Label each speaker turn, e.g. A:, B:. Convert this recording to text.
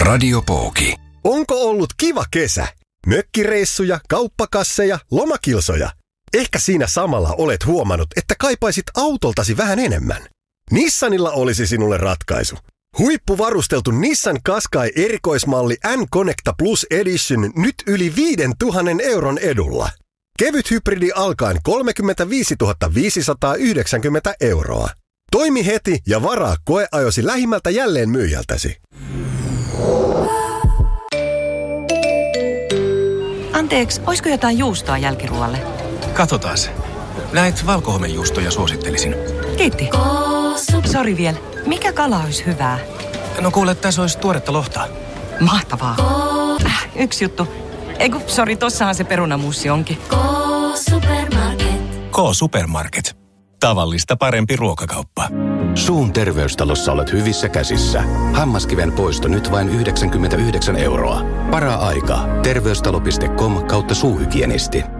A: Radio Pooki.
B: Onko ollut kiva kesä? Mökkireissuja, kauppakasseja, lomakilsoja? Ehkä siinä samalla olet huomannut, että kaipaisit autoltasi vähän enemmän. Nissanilla olisi sinulle ratkaisu. Huippuvarusteltu Nissan Qashqai erikoismalli N-Connecta Plus Edition nyt yli 5 000 euron edulla. Kevyt hybridi alkaen 35 590 euroa. Toimi heti ja varaa koeajosi lähimmältä jälleenmyyjältäsi.
C: Anteeksi, olisiko jotain juustoa jälkiruoalle?
D: Katsotaas. Näet valkohomejuustoja suosittelisin.
C: Kiitti. Sori vielä. Mikä kala olisi hyvää?
D: No kuule, tässä olisi tuoretta lohta.
C: Mahtavaa. Yksi juttu. Sori, tossahan se perunamuussi onkin.
D: K-Supermarket. Tavallista parempi ruokakauppa.
E: Suun terveystalossa olet hyvissä käsissä. Hammaskiven poisto nyt vain 99 euroa. Para-aika. Terveystalo.com/suuhygienisti.